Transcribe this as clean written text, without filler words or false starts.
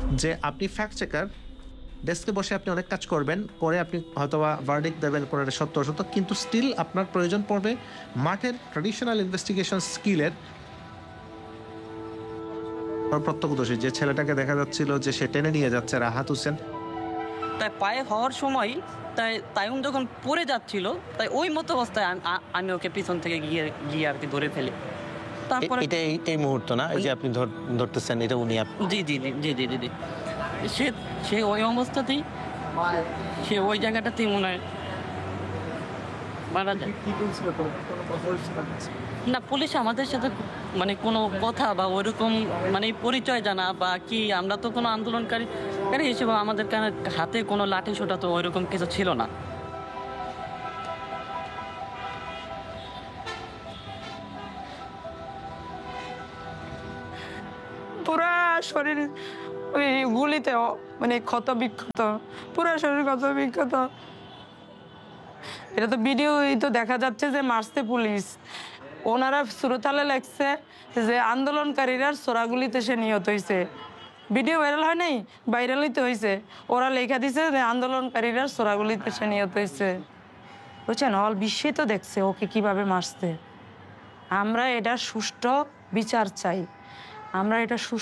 যে আপনি fact checker, ডেস্কে বসে আপনি অনেক কাজ করবেন, করে আপনি হয়তোবা ভার্ডিক্ট দেবেন কোনটা সত্য অসত্য, কিন্তু স্টিল আপনার প্রয়োজন পড়বে মাঠের ট্র্যাডিশনাল ইনভেস্টিগেশন স্কিলের প্রত্যক্ষদর্শী। যে ছেলেটাকে দেখা যাচ্ছিল যে সে টেনে নিয়ে যাচ্ছে, রাহাত হোসেন, তাই পায়ে হওয়ার সময় তাইম যখন পড়ে যাচ্ছিল, তাই ওই মতো অবস্থায় আমি ওকে পিছন থেকে গিয়ে আর কি ধরে ফেলি। তারপরে এটা এই মুহূর্ত না, এই যে আপনি ধরতেছেন, এটা উনি জি জি জি জি জি জি জি সে ওই অবস্থাতেই, সে ওই জায়গাটাতেই মনে হয় মারা যায়। না, পুলিশ আমাদের সাথে মানে কোনো কথা বা ওইরকম মানে পরিচয় জানা বা কি, আমরা তো কোনো আন্দোলনকারী হিসেবে আমাদের হাতে কোনো লাঠি সোটা তো ওইরকম কিছু ছিল না। পুরা শরীর ওই গুলিতে মানে ক্ষত বিক্ষত, পুরা শরীর ক্ষত বিক্ষত। এটা তো ভিডিওই তো দেখা যাচ্ছে যে মারছে পুলিশ। ওনারা সুরতালে লেখছে যে আন্দোলনকারীরা সোরাগুলিতে সে নিহত হয়েছে। ভিডিও ভাইরাল হয় নাই, ভাইরালই তো হয়েছে। ওরা লেখা দিছে যে আন্দোলনকারীরা সোরাগুলিতে সে নিহত হয়েছে। বুঝছেন, অল বিশ্বই তো দেখছে ওকে কিভাবে মারছে। আমরা এটা সুষ্ঠু বিচার চাই, আমরা এটা